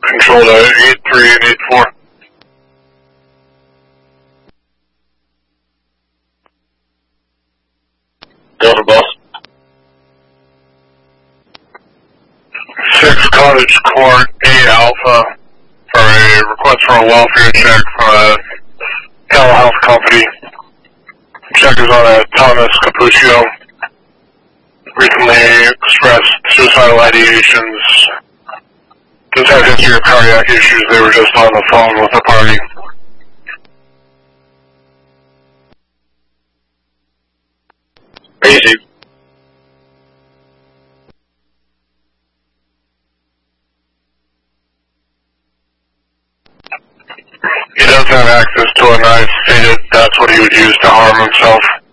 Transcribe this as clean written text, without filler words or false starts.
Control to 83 and 84. Delta bus. 6 Cottage Court, A Alpha, for a request for a welfare check from a telehealth company. Check is on a Thomas Capuccio. Recently expressed suicidal ideations. Just had a history of cardiac issues. They were just on the phone with the party. Easy. He does have access to a knife, stated that's what he would use to harm himself.